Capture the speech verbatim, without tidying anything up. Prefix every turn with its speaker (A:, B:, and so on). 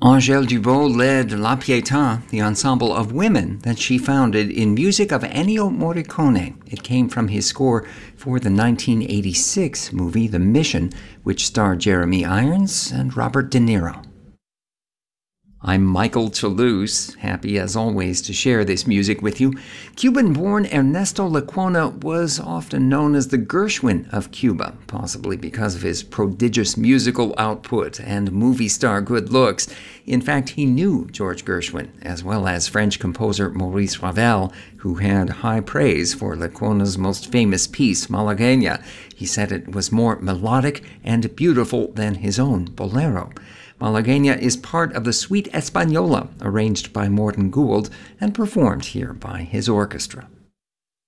A: Angèle Dubaux led La Pietà, the ensemble of women that she founded, in music of Ennio Morricone. It came from his score for the nineteen eighty-six movie The Mission, which starred Jeremy Irons and Robert De Niro. I'm Michael Toulouse, happy as always to share this music with you. Cuban-born Ernesto Lecuona was often known as the Gershwin of Cuba, possibly because of his prodigious musical output and movie star good looks. In fact, he knew George Gershwin, as well as French composer Maurice Ravel, who had high praise for Lecuona's most famous piece, Malagueña. He said it was more melodic and beautiful than his own bolero. Malagueña is part of the Suite Española, arranged by Morton Gould and performed here by his orchestra.